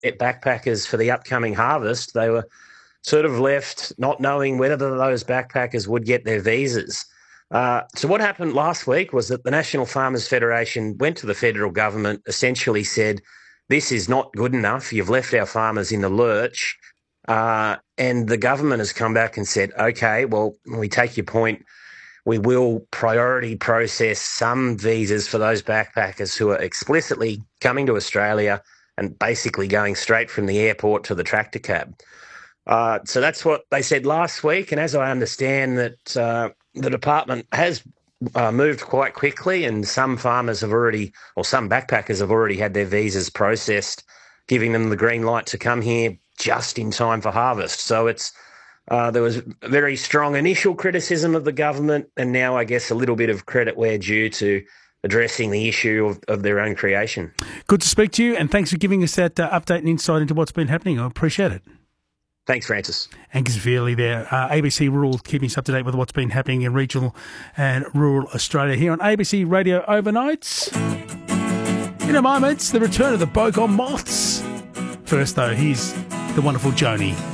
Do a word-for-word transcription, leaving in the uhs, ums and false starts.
backpackers for the upcoming harvest, they were sort of left not knowing whether those backpackers would get their visas. Uh, so what happened last week was that the National Farmers Federation went to the federal government, essentially said, this is not good enough. You've left our farmers in the lurch. Uh, and the government has come back and said, okay, well, we take your point. We will priority process some visas for those backpackers who are explicitly coming to Australia and basically going straight from the airport to the tractor cab. Uh, so that's what they said last week. And as I understand that uh, the department has uh, moved quite quickly, and some farmers have already, or some backpackers have already had their visas processed, giving them the green light to come here just in time for harvest. So it's uh, there was very strong initial criticism of the government, and now I guess a little bit of credit where due to addressing the issue of, of their own creation. Good to speak to you, and thanks for giving us that uh, update and insight into what's been happening. I appreciate it. Thanks, Francis. Angus Veerley there, uh, A B C Rural, keeping us up to date with what's been happening in regional and rural Australia here on A B C Radio Overnights. In a moment, the return of the Bogong Moths. First, though, here's the wonderful Joni.